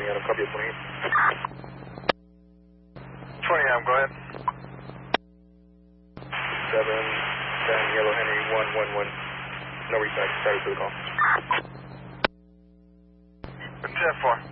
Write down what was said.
Adam, copy 28. 20 Adam, go ahead. 7, Yellow Henry, 111. No reach back, started to the call. What's that for?